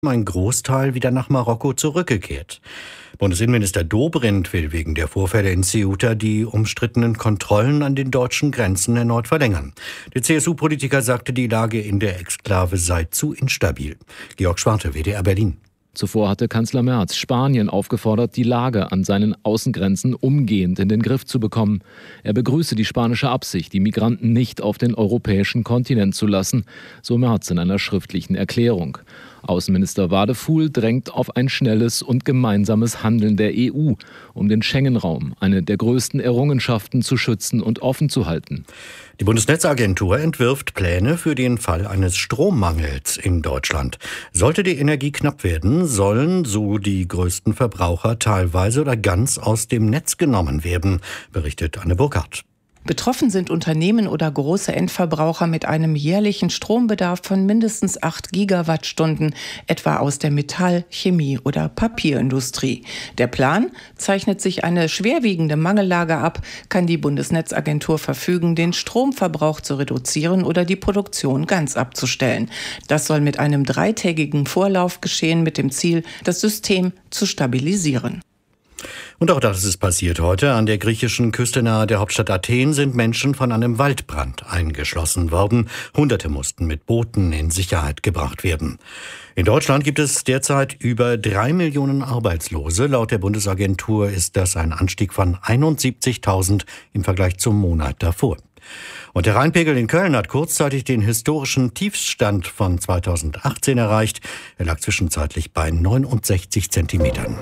ein Großteil wieder nach Marokko zurückgekehrt. Bundesinnenminister Dobrindt will wegen der Vorfälle in Ceuta die umstrittenen Kontrollen an den deutschen Grenzen erneut verlängern. Der CSU-Politiker sagte, die Lage in der Exklave sei zu instabil. Georg Schwarte, WDR Berlin. Zuvor hatte Kanzler Merz Spanien aufgefordert, die Lage an seinen Außengrenzen umgehend in den Griff zu bekommen. Er begrüße die spanische Absicht, die Migranten nicht auf den europäischen Kontinent zu lassen, so Merz in einer schriftlichen Erklärung. Außenminister Wadefuhl drängt auf ein schnelles und gemeinsames Handeln der EU, um den Schengen-Raum, eine der größten Errungenschaften, zu schützen und offen zu halten. Die Bundesnetzagentur entwirft Pläne für den Fall eines Strommangels in Deutschland. Sollte die Energie knapp werden, sollen so die größten Verbraucher teilweise oder ganz aus dem Netz genommen werden, berichtet Anne Burkhardt. Betroffen sind Unternehmen oder große Endverbraucher mit einem jährlichen Strombedarf von mindestens 8 Gigawattstunden, etwa aus der Metall-, Chemie- oder Papierindustrie. Der Plan: Zeichnet sich eine schwerwiegende Mangellage ab, kann die Bundesnetzagentur verfügen, den Stromverbrauch zu reduzieren oder die Produktion ganz abzustellen. Das soll mit einem 3-tägigen Vorlauf geschehen, mit dem Ziel, das System zu stabilisieren. Und auch das ist passiert heute. An der griechischen Küste nahe der Hauptstadt Athen sind Menschen von einem Waldbrand eingeschlossen worden. Hunderte mussten mit Booten in Sicherheit gebracht werden. In Deutschland gibt es derzeit über 3 Millionen Arbeitslose. Laut der Bundesagentur ist das ein Anstieg von 71.000 im Vergleich zum Monat davor. Und der Rheinpegel in Köln hat kurzzeitig den historischen Tiefstand von 2018 erreicht. Er lag zwischenzeitlich bei 69 Zentimetern.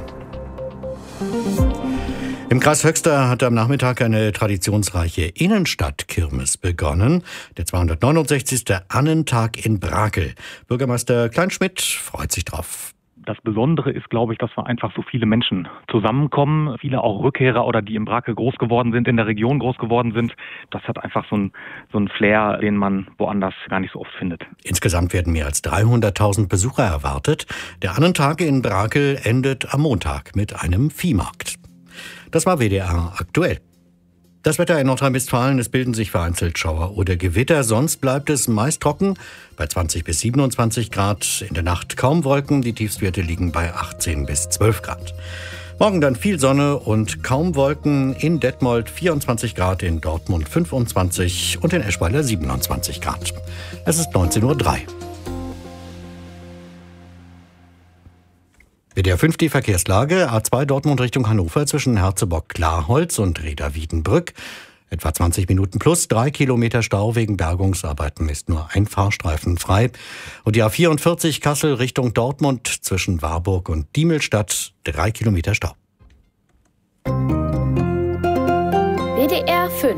Im Kreis Höxter hat am Nachmittag eine traditionsreiche Innenstadtkirmes begonnen. Der 269. Annentag in Brakel. Bürgermeister Kleinschmidt freut sich drauf. Das Besondere ist, glaube ich, dass wir einfach so viele Menschen zusammenkommen. Viele auch Rückkehrer oder die in Brakel groß geworden sind, in der Region groß geworden sind. Das hat einfach so ein Flair, den man woanders gar nicht so oft findet. Insgesamt werden mehr als 300.000 Besucher erwartet. Der Annentag in Brakel endet am Montag mit einem Viehmarkt. Das war WDR aktuell. Das Wetter in Nordrhein-Westfalen: Es bilden sich vereinzelt Schauer oder Gewitter. Sonst bleibt es meist trocken bei 20 bis 27 Grad. In der Nacht kaum Wolken. Die Tiefstwerte liegen bei 18 bis 12 Grad. Morgen dann viel Sonne und kaum Wolken. In Detmold 24 Grad, in Dortmund 25 und in Eschweiler 27 Grad. Es ist 19:03 Uhr. WDR 5 die Verkehrslage. A2 Dortmund Richtung Hannover zwischen Herzebock-Klarholz und Reda-Wiedenbrück. Etwa 20 Minuten plus 3 Kilometer Stau wegen Bergungsarbeiten, ist nur ein Fahrstreifen frei. Und die A44 Kassel Richtung Dortmund zwischen Warburg und Diemelstadt 3 Kilometer Stau. WDR 5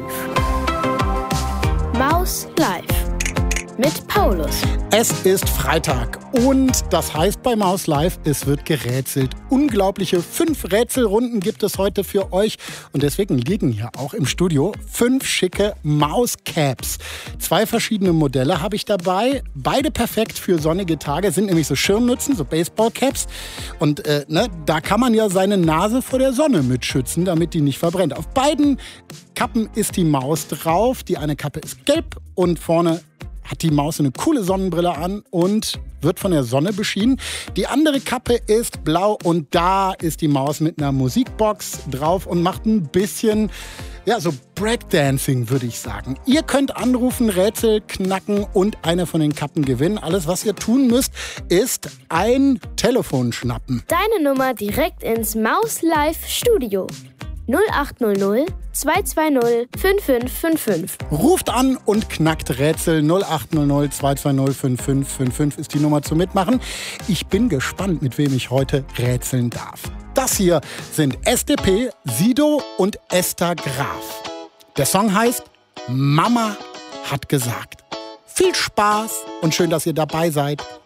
Maus Live mit Paulus. Es ist Freitag und das heißt bei Maus Live, es wird gerätselt. Unglaubliche 5 Rätselrunden gibt es heute für euch und deswegen liegen hier auch im Studio 5 schicke Mauscaps. 2 verschiedene Modelle habe ich dabei, beide perfekt für sonnige Tage, sind nämlich so Schirmmützen, so Baseballcaps und da kann man ja seine Nase vor der Sonne mit schützen, damit die nicht verbrennt. Auf beiden Kappen ist die Maus drauf, die eine Kappe ist gelb und vorne hat die Maus eine coole Sonnenbrille an und wird von der Sonne beschienen. Die andere Kappe ist blau und da ist die Maus mit einer Musikbox drauf und macht ein bisschen, so Breakdancing, würde ich sagen. Ihr könnt anrufen, Rätsel knacken und eine von den Kappen gewinnen. Alles, was ihr tun müsst, ist ein Telefon schnappen. Deine Nummer direkt ins Maus Live Studio. 0800 220 5555. Ruft an und knackt Rätsel. 0800 220 5555 ist die Nummer zum Mitmachen. Ich bin gespannt, mit wem ich heute rätseln darf. Das hier sind SDP, Sido und Esther Graf. Der Song heißt Mama hat gesagt. Viel Spaß und schön, dass ihr dabei seid.